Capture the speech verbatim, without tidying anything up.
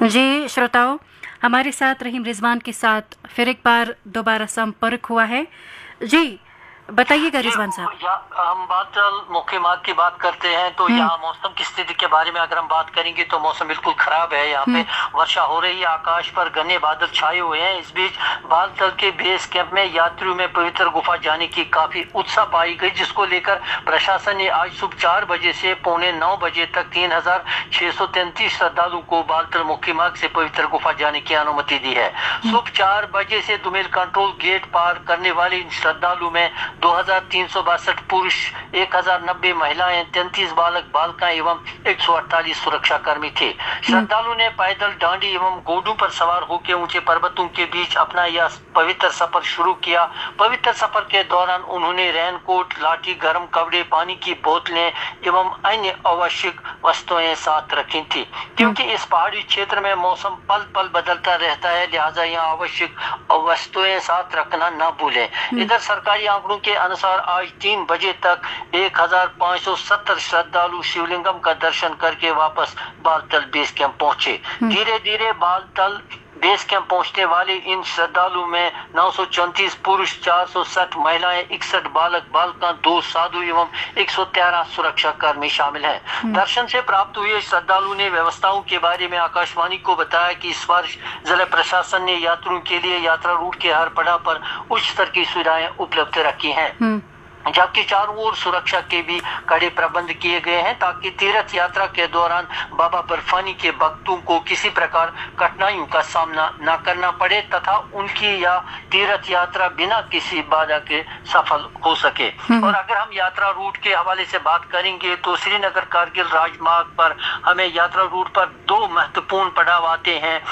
जी श्रोताओं, हमारे साथ रहीम रिजवान के साथ फिर एक बार दोबारा संपर्क हुआ है। जी बताइएगा रिजवान साहब। हम बात मुख्य मार्ग की बात करते हैं तो यहाँ मौसम की स्थिति के बारे में अगर हम बात करेंगे तो मौसम बिल्कुल खराब है। यहाँ पे वर्षा हो रही है, आकाश पर घने बादल छाए हुए हैं। इस बीच बालतल के बेस कैंप में यात्रियों में पवित्र गुफा जाने की काफी उत्साह पाई गई, जिसको लेकर प्रशासन ने आज सुबह चार बजे से पौने नौ बजे तक तीन हजार छह सौ तैंतीस श्रद्धालुओं को बालतल मुख्य मार्ग से पवित्र गुफा जाने की अनुमति दी है। सुबह चार बजे से दुमेल कंट्रोल गेट पार करने वाले इन श्रद्धालुओं में दो हजार तीन सौ बासठ पुरुष, एक हजार नब्बे महिलाएं, तैंतीस बालक बालिकाएं एवं एक सौ अड़तालीस सुरक्षा कर्मी थे। श्रद्धालु ने पैदल डांडी एवं घोड़ों पर सवार होकर ऊंचे पर्वतों के बीच अपना यह पवित्र सफर शुरू किया। पवित्र सफर के दौरान उन्होंने रेनकोट, लाठी, गर्म कपड़े, पानी की बोतलें एवं अन्य आवश्यक वस्तुएं साथ रखी थी, क्योंकि इस पहाड़ी क्षेत्र में मौसम पल पल बदलता रहता है, लिहाजा यहाँ आवश्यक वस्तुएं साथ रखना न भूलें। इधर सरकारी आंकड़ों के अनुसार आज तीन बजे तक एक हजार पाँच सौ सत्तर श्रद्धालु शिवलिंगम का दर्शन करके वापस बालतल बेस कैंप पहुंचे। धीरे धीरे बालतल बेस कैंप पहुंचने वाले इन श्रद्धालु में नौ सौ चौंतीस पुरुष, चार सौ साठ महिलाएं, इकसठ बालक बालिका, दो साधु एवं एक सौ तेरह सुरक्षा कर्मी शामिल हैं। दर्शन से प्राप्त हुए श्रद्धालु ने व्यवस्थाओं के बारे में आकाशवाणी को बताया कि इस वर्ष जिला प्रशासन ने यात्रियों के लिए यात्रा रूट के हर पड़ाव पर उच्च स्तर की सुविधाएं उपलब्ध रखी हैं, जबकि चारों ओर सुरक्षा के भी कड़े प्रबंध किए गए हैं, ताकि तीर्थ यात्रा के दौरान बाबा बर्फानी के भक्तों को किसी प्रकार कठिनाइयों का सामना न करना पड़े तथा उनकी यह तीर्थ यात्रा बिना किसी बाधा के सफल हो सके। और अगर हम यात्रा रूट के हवाले से बात करेंगे तो श्रीनगर कारगिल राजमार्ग पर हमें यात्रा रूट पर दो महत्वपूर्ण पड़ाव आते हैं।